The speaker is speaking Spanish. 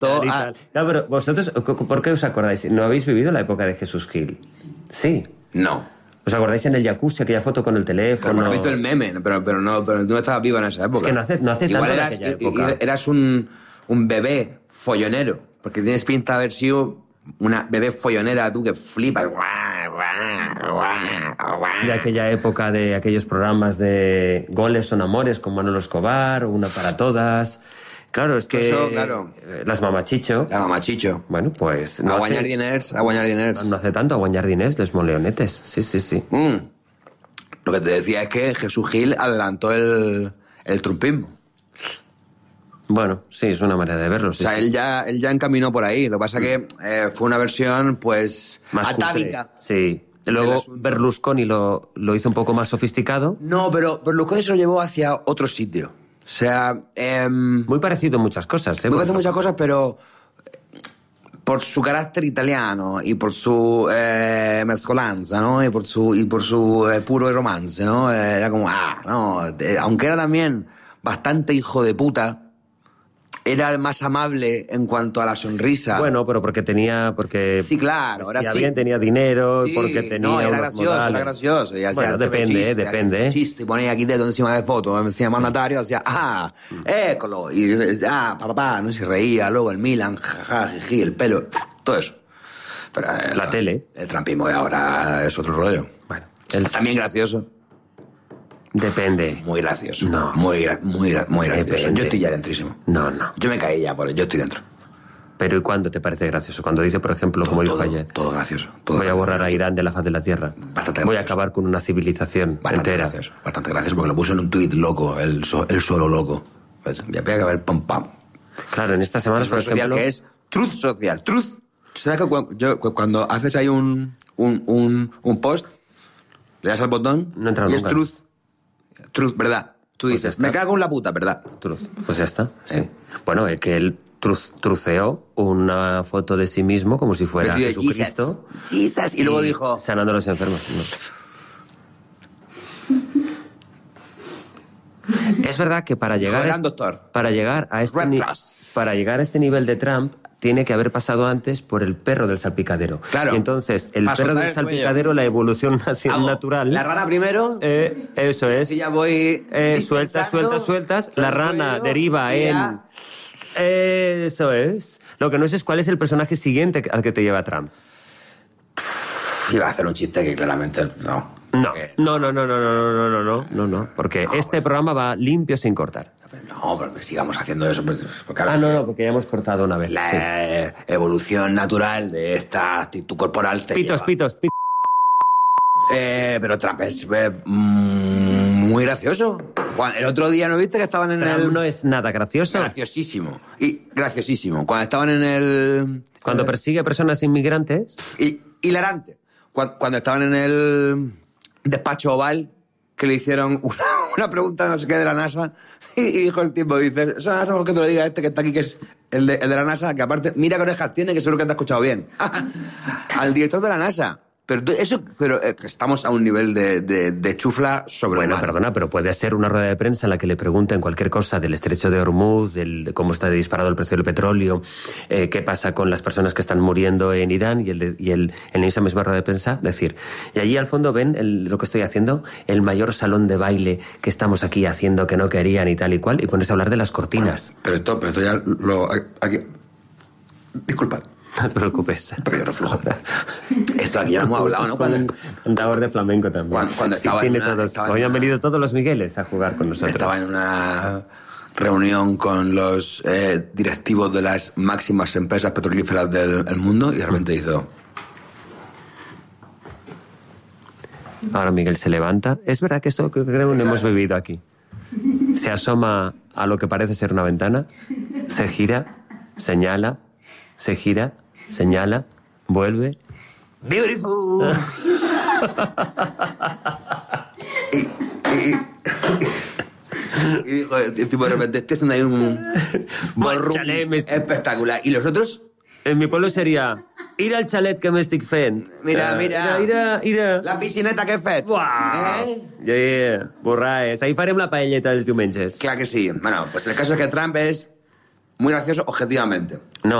todo... No, pero vosotros, ¿por qué os acordáis? ¿No habéis vivido la época de Jesús Gil? Sí. No. ¿Os acordáis en el jacuzzi, aquella foto con el teléfono? Pero he visto el meme, pero no estabas vivo en esa época. Es que no hace igual tanto en aquella época. Eras un bebé follonero, porque tienes pinta de haber sido una bebé follonera, tú que flipas. De aquella época, de aquellos programas de Goles son amores con Manolo Escobar, Una para todas. Claro, es que... Eso, claro. Las mamachicho. La mamachicho. Bueno, pues... A guanyar diners. No hace tanto, a guanyar diners, les moleonetes. Sí. Lo que te decía es que Jesús Gil adelantó el trumpismo. Bueno, sí, es una manera de verlo. Sí, o sea, sí. Él ya encaminó por ahí. Lo que pasa que fue una versión, pues, más atávica. Cutre. Sí. Luego Berlusconi lo hizo un poco más sofisticado. No, pero Berlusconi se lo llevó hacia otro sitio. O sea... muy parecido en muchas cosas, ¿eh? Muy parecido en muchas cosas, pero por su carácter italiano y por su mezcolanza, ¿no? Y por su puro romance, ¿no? Era como, aunque era también bastante hijo de puta, era más amable en cuanto a la sonrisa. Bueno, pero porque sí, claro, ahora sí. Bien, tenía dinero, sí, porque tenía no, era unos gracioso. Y bueno, depende. Chiste, ponía aquí dedo encima de foto, encima mandatario, hacía, écolo, y papá, no se reía, luego el Milan, jiji, el pelo, todo eso. Pero la tele. El trampismo de ahora es otro rollo. Bueno, también gracioso. Depende. Muy gracioso. No. Muy gracioso. Depende. Yo estoy ya dentrísimo. No. Yo me caí ya por él, yo estoy dentro. Pero ¿y cuándo te parece gracioso? Cuando dice, por ejemplo, como dijo ayer. Todo gracioso. Voy a borrar a Irán de la faz de la Tierra. Voy a acabar con una civilización entera. Bastante gracioso, porque lo puso en un tuit loco, él solo loco. Pues, ya pega que ver pam. Claro, en estas semanas, por ejemplo... que es truth social. Truth. ¿Sabes que cuando haces ahí un post, le das al botón no entra y nunca. Es truth. Truth, verdad. Tú pues dices, me cago en la puta, verdad. Truth. Pues ya está. Sí. Bueno, es que él truceó una foto de sí mismo como si fuera Jesucristo. Jesus. Y luego dijo... Sanando a los enfermos. No. Es verdad que para llegar a este nivel de Trump tiene que haber pasado antes por el perro del salpicadero. Claro. Y entonces, el perro del salpicadero, la evolución natural... La rana primero... eso es. Si ya voy... Sueltas. La rana deriva en... Eso es. Lo que no sé es cuál es el personaje siguiente al que te lleva Trump. Iba a hacer un chiste que claramente no. No. Porque este programa va limpio sin cortar. No, pero que sigamos haciendo eso. Porque ya hemos cortado una vez. La evolución natural de esta actitud corporal te Pitos. Pero Trump es muy gracioso. El otro día, ¿no viste que estaban en Trump no es nada gracioso. Graciosísimo. Cuando estaban en el... Cuando persigue a personas inmigrantes... Hilarante. Cuando estaban en el despacho oval, que le hicieron una pregunta no sé qué de la NASA, y dijo el tipo, dice, eso NASA, que te lo diga este que está aquí, que es el de la NASA, que aparte, mira qué orejas tiene, que seguro que te ha escuchado bien. Al director de la NASA. Pero estamos a un nivel de chufla sobrehumano. Bueno, perdona, pero puede ser una rueda de prensa en la que le pregunten cualquier cosa del estrecho de Hormuz, de cómo está disparado el precio del petróleo, qué pasa con las personas que están muriendo en Irán, en esa misma rueda de prensa decir, y allí al fondo ven lo que estoy haciendo, el mayor salón de baile que estamos aquí haciendo que no querían y tal y cual, y pones a hablar de las cortinas. Bueno, pero esto ya aquí... Disculpad. No te preocupes. Pero yo reflujo. Esto aquí ya lo hemos hablado, ¿no? Cantador de flamenco también. Cuando estaba hoy han venido todos los Migueles a jugar con nosotros. Estaba en una reunión con los directivos de las máximas empresas petrolíferas del mundo y de repente hizo... Ahora Miguel se levanta. Es verdad que esto creo que hemos vivido aquí. Se asoma a lo que parece ser una ventana, se gira, señala, se gira, señala, vuelve. ¡Beautiful! y dijo el tipo de repente, estoy haciendo ahí un ballroom espectacular. ¿Y los otros? En mi pueblo sería... Ir al chalet que m'estic fent. Mira. Mira. La piscineta que he fet. Borraes. Ahí farem la paelleta dels diumenges. Clar que sí. Bueno, pues el caso es que Trump es muy gracioso objetivamente. No,